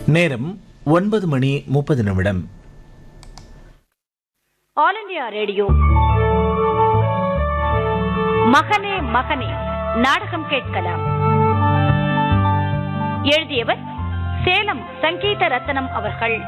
நேரம் 9:30. All India radio மகனே மகனே நாடகம் கேட்கலாம். எழுதியவர் சேலம் சங்கீத ரத்னம் அவர்கள்.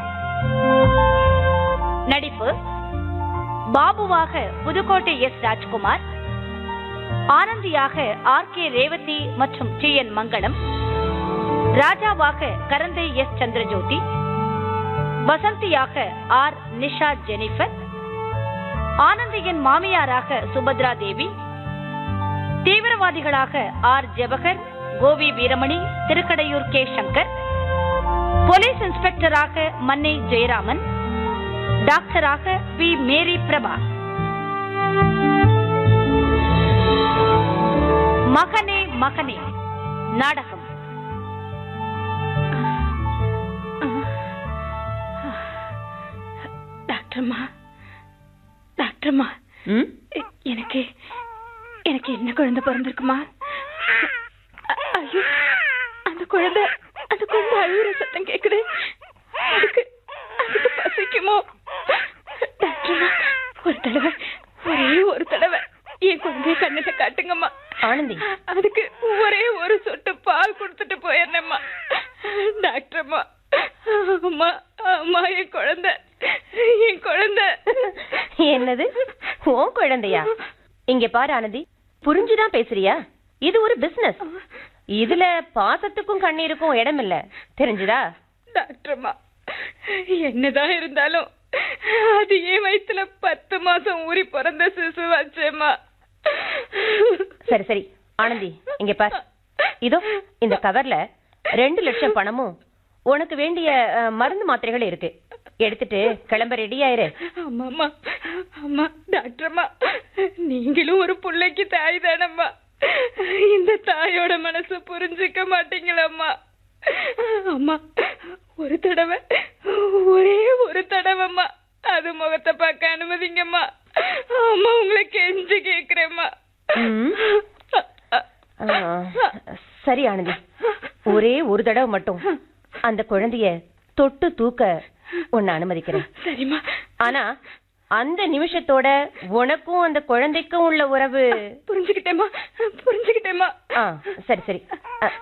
நடிப்பு: பாபுவாக Pudukkottai S. Rajkumar, ஆனந்தியாக R. K. Revathi மற்றும் டி. என். மங்களம், ராஜாவாக கரந்தை S. Chandrajothi, வசந்தியாக R. Nisha Jennifer, ஆனந்தியின் மாமியாராக Subhadra தேவி, தீவிரவாதிகளாக ஆர். ஜவஹர், கோவி வீரமணி, திருக்கடையூர் கே. சங்கர், போலீஸ் இன்ஸ்பெக்டராக மன்னை ஜெயராமன், டாக்டராக பி. மேரி பிரபா. மகனே மகனே நாடகம். டாக்டர்மா, டாக்டர்மா, எனக்கு எனக்கு என்ன குழந்தை பிறந்திருக்குமா? ஐயோ, அந்த குழந்தை அழுகிற சத்தம் கேக்குது. அதுக்கு பசிக்குமோ? டாக்டர்மா, ஒரே ஒரு தடவை என் குழந்தைய கண்ணுல காட்டுங்கம்மா. ஆனந்தி, அதுக்கு ஒரே ஒரு சொட்டு பால் கொடுத்துட்டு போயிடணும்மா. டாக்டர்மா, அம்மா அம்மா, என் குழந்தை. என்னது உன் குழந்தையா? இங்க பாரு ஆனந்தி, புரிஞ்சுதான் பேசுறியா? இது ஒரு பிசினஸ். இதுல பாசத்துக்கும் கண்ணீருக்கும் இடம் இல்ல, தெரிஞ்சுதா? டாக்டர்மா, என்னதான் இருந்தாலும் அது என் வயித்துல 10 மாசம் ஊறி பிறந்த சிசு வச்சேம்மா. சரி சரி ஆனந்தி, இங்க பாரு, இதோ இந்த கவர்ல 2 லட்சம் பணமும் உனக்கு வேண்டிய மருந்து மாத்திரைகள் இருக்கு. எடுத்துட்டு கிளம்ப ரெடியாயிரு. ஆமாம்மா, ஆமா டாக்டர்மா, நீங்களும் ஒரு பிள்ளைக்கு தாய் தானம்மா. இந்த தாயோட மனசு புரிஞ்சுக்க மாட்டீங்களம்மா. அம்மா, ஒரு தடவை, ஒரே ஒரு தடவைம்மா அது முகத்தை பார்க்க அனுமதிங்கம்மா. அம்மா, உங்களை கெஞ்சி கேக்குறேம்மா. சரி ஆனந்தி, ஒரே ஒரு தடவை மட்டும் அந்த குழந்தைய தொட்டு தூக்க உன்னை அனுமதிக்கிறேன். சரிம்மா. ஆனா அந்த நிமிஷத்தோட உனக்கும் அந்த குழந்தைக்கும் உள்ள உறவு புரிஞ்சுக்கிட்டேம்மா. சரி சரி